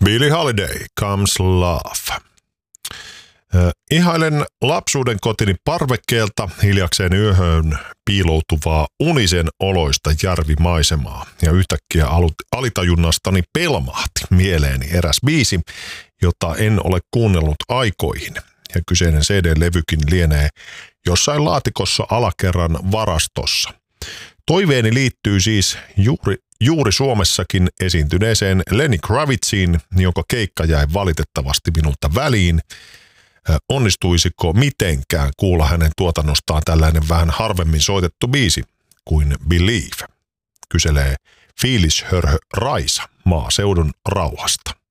Billie Holiday, Comes Love. Ihailen lapsuuden kotini parvekkeelta hiljakseen yöhön piiloutuvaa unisen oloista järvimaisemaa. Ja yhtäkkiä alitajunnastani pelmahti mieleeni eräs biisi, jota en ole kuunnellut aikoihin. Ja kyseinen CD-levykin lienee jossain laatikossa alakerran varastossa. Toiveeni liittyy siis juuri Suomessakin esiintyneeseen Lenny Kravitsiin, jonka keikka jäi valitettavasti minulta väliin. Onnistuisiko mitenkään kuulla hänen tuotannostaan tällainen vähän harvemmin soitettu biisi kuin Believe? Kyselee fiilishörhö Raisa maaseudun rauhasta.